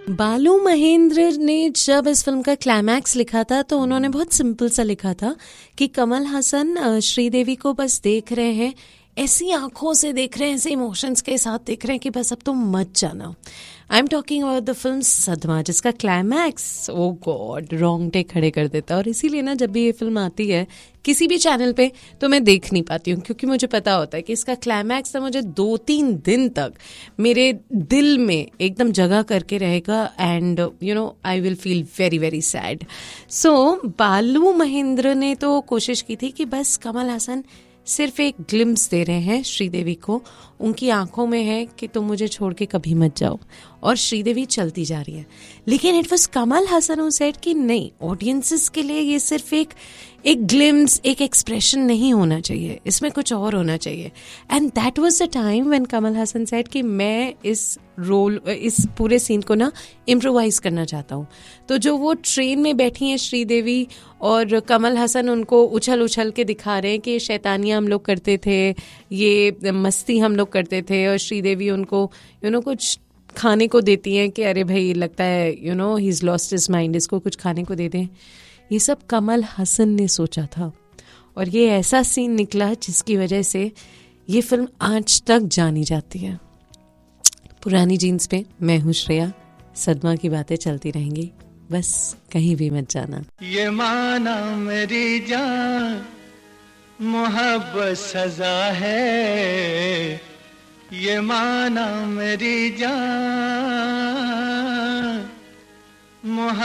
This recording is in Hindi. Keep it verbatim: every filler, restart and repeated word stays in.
बालू महेंद्र ने जब इस फिल्म का क्लाइमैक्स लिखा था तो उन्होंने बहुत सिंपल सा लिखा था कि कमल हसन श्रीदेवी को बस देख रहे हैं, ऐसी आंखों से देख रहे हैं, ऐसे इमोशंस के साथ देख रहे हैं कि बस अब तुम मत जाना। I am talking about the film सदमा, जिसका क्लाइमैक्स ओ गॉड रोंगटे खड़े कर देता है। और इसीलिए ना जब भी ये फिल्म आती है किसी भी चैनल पे तो मैं देख नहीं पाती हूँ, क्योंकि मुझे पता होता है कि इसका क्लाइमैक्स ना मुझे दो तीन दिन तक मेरे दिल में एकदम जगह करके रहेगा and you know I will feel very very sad. सो बालू महेंद्र ने तो कोशिश की थी कि बस कमल हसन सिर्फ एक ग्लिम्स दे रहे हैं श्रीदेवी को, उनकी आंखों में है कि तुम मुझे छोड़ के कभी मत जाओ, और श्रीदेवी चलती जा रही है। लेकिन it was Kamal Haasan who said कि नहीं, ऑडियंसेस के लिए ये सिर्फ एक एक ग्लिम्स, एक एक्सप्रेशन नहीं होना चाहिए, इसमें कुछ और होना चाहिए। And that was the time when Kamal Haasan said कि मैं इस रोल, इस पूरे सीन को ना इम्प्रोवाइज करना चाहता हूँ। तो जो वो ट्रेन में बैठी हैं श्रीदेवी और कमल हसन उनको उछल उछल के दिखा रहे हैं कि ये शैतानियाँ हम लोग करते थे, ये मस्ती हम लोग करते थे, और श्रीदेवी उनको यू नो कुछ खाने को देती हैं कि अरे भाई लगता है you know he is lost his mind, इसको कुछ खाने को दे दें। ये सब कमल हसन ने सोचा था, और ये ऐसा सीन निकला जिसकी वजह से ये फिल्म आज तक जानी जाती है। पुरानी जीन्स पे मैं हूँ श्रेया, सदमा की बातें चलती रहेंगी, बस कहीं भी मत जाना। ये माना मेरी जान मोहब्बत सजा है, ये माना मेरी जान मोहब्बत